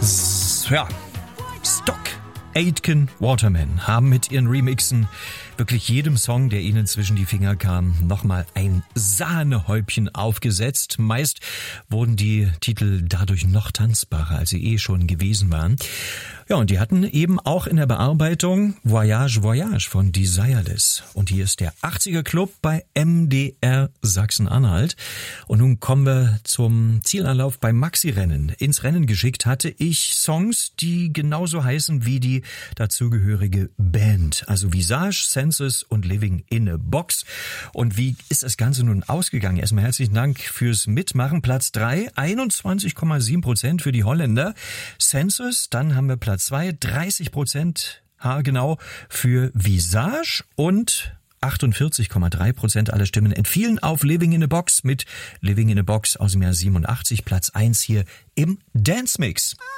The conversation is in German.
Ja, Stock Aitken Waterman haben mit ihren Remixen wirklich jedem Song, der ihnen zwischen die Finger kam, nochmal ein Sahnehäubchen aufgesetzt. Meist wurden die Titel dadurch noch tanzbarer, als sie schon gewesen waren. Ja, und die hatten eben auch in der Bearbeitung Voyage Voyage von Desireless. Und hier ist der 80er Club bei MDR Sachsen-Anhalt. Und nun kommen wir zum Zielanlauf beim Maxi-Rennen. Ins Rennen geschickt hatte ich Songs, die genauso heißen wie die dazugehörige Band. Also Visage, Senses und Living in a Box. Und wie ist das Ganze nun ausgegangen? Erstmal herzlichen Dank fürs Mitmachen. Platz 3, 21,7% für die Holländer. Senses, dann haben wir Platz 2, 30% haargenau für Visage und 48,3% aller Stimmen entfielen auf Living in a Box mit Living in a Box aus dem Jahr 87, Platz 1 hier im Dance Mix.